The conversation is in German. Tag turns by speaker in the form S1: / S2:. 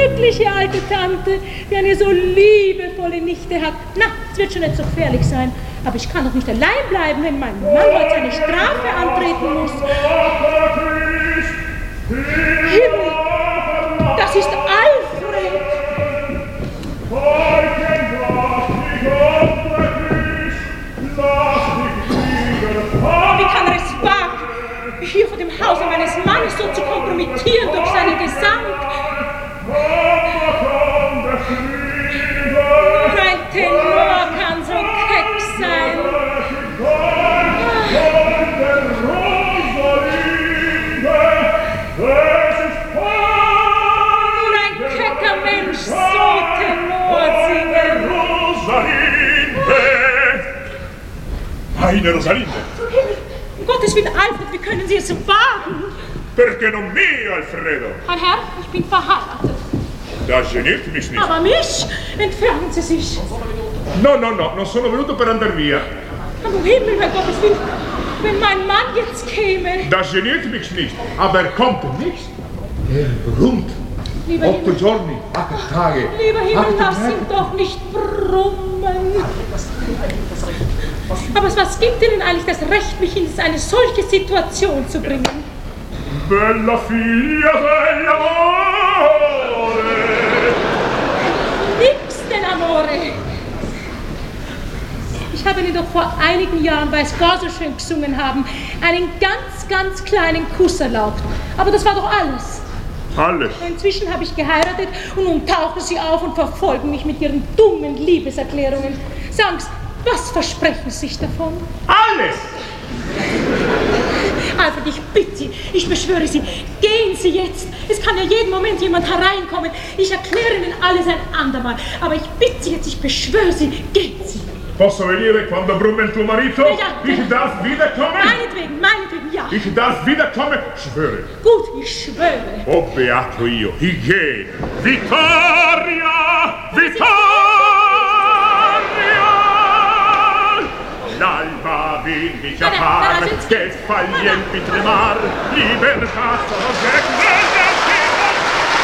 S1: glückliche alte Tante, die eine so liebevolle Nichte hat. Na, es wird schon nicht so gefährlich sein. Aber ich kann doch nicht allein bleiben, wenn mein Mann heute seine Strafe antreten muss. Himmel, das ist Alfred. Wie kann er es wagen, hier vor dem Hause meines Mannes so zu kompromittieren durch seinen Gesang? Nur ein Tenor kann so keck sein. Nur ein kecker Mensch so Tenor singen.
S2: Eine Rosalinde!
S1: Um Gottes Willen, Alfred, wie können Sie es wagen?
S2: Perché non mi, Alfredo?
S1: Mein Herr, ich bin verheiratet.
S2: Das geniert mich nicht.
S1: Aber mich? Entfernen Sie sich.
S2: No, non sono venuto per andar via.
S1: Aber Himmel, mein Gottes Willen, wenn mein Mann jetzt käme.
S2: Das geniert mich nicht, aber er kommt nicht. Er brummt.
S1: Lieber
S2: 8
S1: Himmel,
S2: giorni, 8 Tage.
S1: lieber Himmel,
S2: 8
S1: lass
S2: Tage.
S1: ihn doch nicht brummen. Aber was gibt Ihnen eigentlich das Recht, mich in eine solche Situation zu bringen?
S2: Bella figlia dell'amore.
S1: Nix del Amore. Ich habe Ihnen doch vor einigen Jahren, weil es gar so schön gesungen haben, einen ganz, ganz kleinen Kuss erlaubt. Aber das war doch alles.
S2: Alles.
S1: Inzwischen habe ich geheiratet und nun tauchen Sie auf und verfolgen mich mit Ihren dummen Liebeserklärungen. Sagen Sie, was versprechen Sie sich davon?
S2: Alles!
S1: Alfred, ich bitte Sie, ich beschwöre Sie, gehen Sie jetzt. Es kann ja jeden Moment jemand hereinkommen. Ich erkläre Ihnen alles ein andermal. Aber ich bitte Sie jetzt, ich beschwöre Sie, gehen Sie.
S2: Posso venire quando brumme tuo marito?
S1: Ja.
S2: Ich darf wiederkommen?
S1: Meinetwegen, ja.
S2: Ich darf wiederkommen? Schwöre.
S1: Gut, ich schwöre.
S2: Oh, beato io. Hygien. Vittoria! Vittoria! L'alba vindica pare che fagli il tremar, libertà soggetto.